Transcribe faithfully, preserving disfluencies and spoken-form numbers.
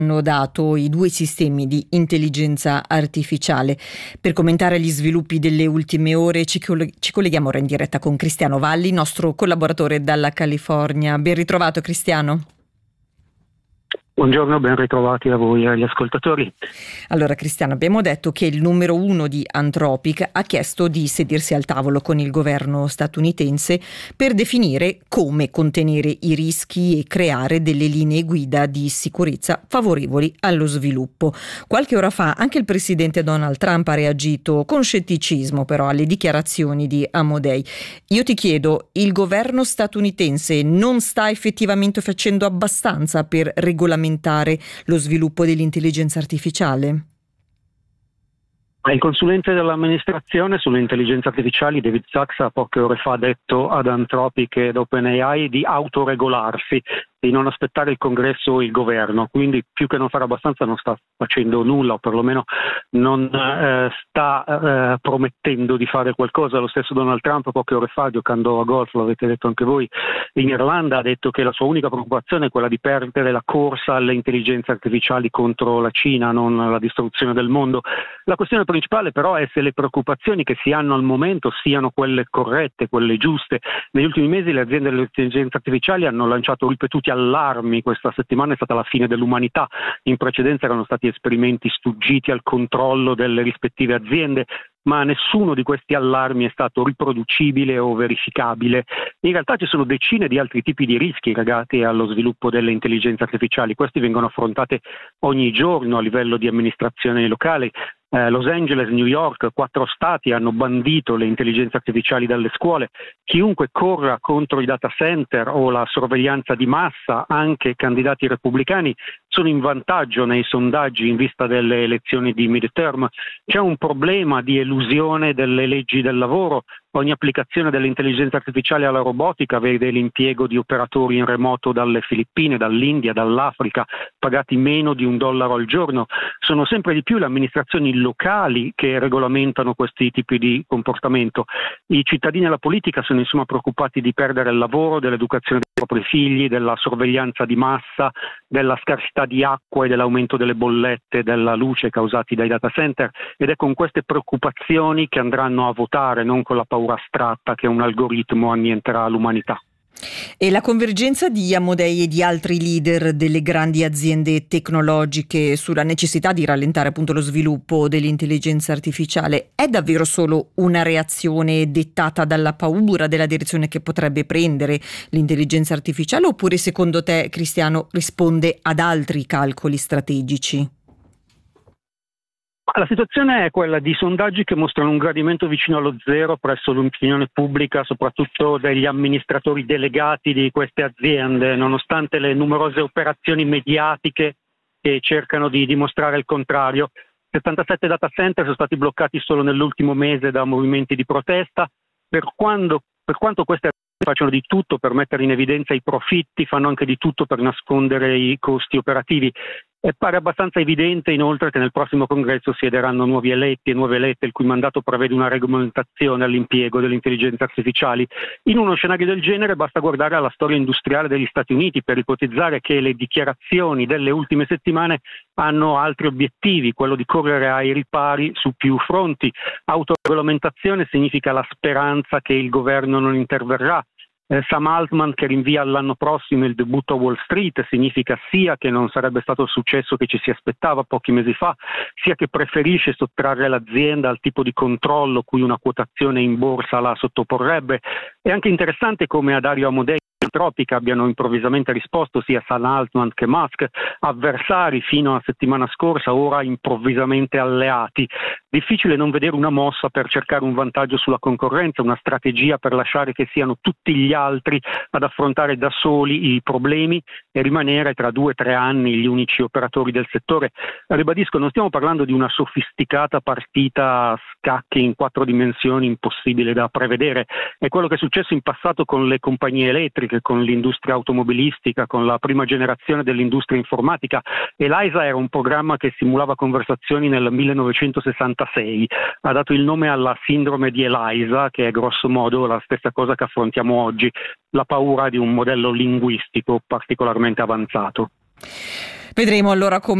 hanno dato i due sistemi di intelligenza artificiale. Per commentare gli sviluppi delle ultime ore ci, coll- ci colleghiamo ora in diretta con Cristiano Valli, nostro collaboratore dalla California. Ben ritrovato, Cristiano. Buongiorno, ben ritrovati a voi e agli ascoltatori. Allora Cristiano, abbiamo detto che il numero uno di Anthropic ha chiesto di sedersi al tavolo con il governo statunitense per definire come contenere i rischi e creare delle linee guida di sicurezza favorevoli allo sviluppo. Qualche ora fa anche il presidente Donald Trump ha reagito con scetticismo però alle dichiarazioni di Amodei. Io ti chiedo, il governo statunitense non sta effettivamente facendo abbastanza per regolamentare lo sviluppo dell'intelligenza artificiale? Il consulente dell'amministrazione sulle intelligenze artificiali, David Sachs, poche ore fa ha detto ad Anthropic ed OpenAI di autoregolarsi, di non aspettare il congresso o il governo, quindi più che non fare abbastanza non sta facendo nulla, o perlomeno non eh, sta eh, promettendo di fare qualcosa. Lo stesso Donald Trump poche ore fa, giocando a golf, lo avete detto anche voi, in Irlanda ha detto che la sua unica preoccupazione è quella di perdere la corsa alle intelligenze artificiali contro la Cina, non la distruzione del mondo. La questione principale però è se le preoccupazioni che si hanno al momento siano quelle corrette, quelle giuste. Negli ultimi mesi le aziende dell'intelligenza artificiali hanno lanciato ripetuti allarmi. Questa settimana è stata la fine dell'umanità, in precedenza erano stati esperimenti sfuggiti al controllo delle rispettive aziende, ma nessuno di questi allarmi è stato riproducibile o verificabile. In realtà ci sono decine di altri tipi di rischi legati allo sviluppo delle intelligenze artificiali. Questi vengono affrontati ogni giorno a livello di amministrazioni locali. Eh, Los Angeles, New York, quattro stati hanno bandito le intelligenze artificiali dalle scuole. Chiunque corra contro i data center o la sorveglianza di massa, anche candidati repubblicani, sono in vantaggio nei sondaggi in vista delle elezioni di midterm. C'è un problema di elusione delle leggi del lavoro. Ogni applicazione dell'intelligenza artificiale alla robotica vede l'impiego di operatori in remoto dalle Filippine, dall'India, dall'Africa, pagati meno di un dollaro al giorno. Sono sempre di più le amministrazioni locali che regolamentano questi tipi di comportamento. I cittadini e la politica sono insomma preoccupati di perdere il lavoro, dell'educazione dei propri figli, della sorveglianza di massa, della scarsità di acqua e dell'aumento delle bollette della luce causati dai data center, ed è con queste preoccupazioni che andranno a votare, non con la paura astratta che un algoritmo annienterà l'umanità. E la convergenza di Amodei e di altri leader delle grandi aziende tecnologiche sulla necessità di rallentare appunto lo sviluppo dell'intelligenza artificiale è davvero solo una reazione dettata dalla paura della direzione che potrebbe prendere l'intelligenza artificiale, oppure secondo te, Cristiano, risponde ad altri calcoli strategici? La situazione è quella di sondaggi che mostrano un gradimento vicino allo zero presso l'opinione pubblica, soprattutto degli amministratori delegati di queste aziende, nonostante le numerose operazioni mediatiche che cercano di dimostrare il contrario. settantasette data center sono stati bloccati solo nell'ultimo mese da movimenti di protesta. Per, quando, per quanto queste aziende facciano di tutto per mettere in evidenza i profitti, fanno anche di tutto per nascondere i costi operativi. E pare abbastanza evidente inoltre che nel prossimo congresso siederanno nuovi eletti e nuove elette, il cui mandato prevede una regolamentazione all'impiego delle intelligenze artificiali. In uno scenario del genere basta guardare alla storia industriale degli Stati Uniti per ipotizzare che le dichiarazioni delle ultime settimane hanno altri obiettivi, quello di correre ai ripari su più fronti. Autoregolamentazione significa la speranza che il governo non interverrà. Sam Altman che rinvia all'anno prossimo il debutto a Wall Street significa sia che non sarebbe stato il successo che ci si aspettava pochi mesi fa, sia che preferisce sottrarre l'azienda al tipo di controllo cui una quotazione in borsa la sottoporrebbe. È anche interessante come a Dario Amodei Anthropic abbiano improvvisamente risposto sia Sam Altman che Musk, avversari fino alla settimana scorsa, ora improvvisamente alleati. Difficile non vedere una mossa per cercare un vantaggio sulla concorrenza, una strategia per lasciare che siano tutti gli altri ad affrontare da soli i problemi e rimanere tra due o tre anni gli unici operatori del settore. Ribadisco, non stiamo parlando di una sofisticata partita a scacchi in quattro dimensioni impossibile da prevedere. È quello che è successo in passato con le compagnie elettriche, con l'industria automobilistica, con la prima generazione dell'industria informatica. ELIZA era un programma che simulava conversazioni nel millenovecentosessantasei, ha dato il nome alla sindrome di ELIZA, che è grosso modo la stessa cosa che affrontiamo oggi, la paura di un modello linguistico particolarmente avanzato. Vedremo allora come